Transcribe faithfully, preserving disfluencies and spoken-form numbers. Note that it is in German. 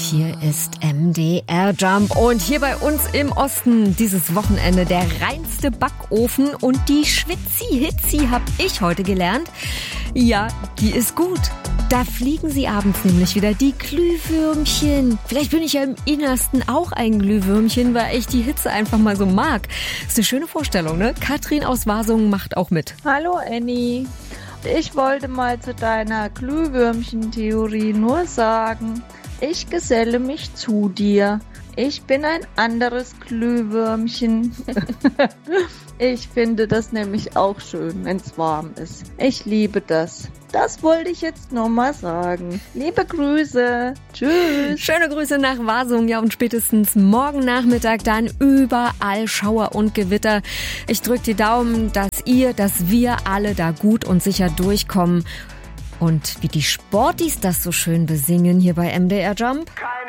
Hier ist M D R Jump und hier bei uns im Osten dieses Wochenende der reinste Backofen und die Schwitzi-Hitzi hab ich heute gelernt. Ja, die ist gut. Da fliegen sie abends nämlich wieder, die Glühwürmchen. Vielleicht bin ich ja im Innersten auch ein Glühwürmchen, weil ich die Hitze einfach mal so mag. Ist eine schöne Vorstellung, ne? Katrin aus Wasungen macht auch mit. Hallo Annie. Ich wollte mal zu deiner Glühwürmchen-Theorie nur sagen, ich geselle mich zu dir. Ich bin ein anderes Glühwürmchen. Ich finde das nämlich auch schön, wenn es warm ist. Ich liebe das. Das wollte ich jetzt nur mal sagen. Liebe Grüße. Tschüss. Schöne Grüße nach Wasungen. Ja, und spätestens morgen Nachmittag dann überall Schauer und Gewitter. Ich drücke die Daumen, dass ihr, dass wir alle da gut und sicher durchkommen. Und wie die Sportis das so schön besingen hier bei M D R Jump.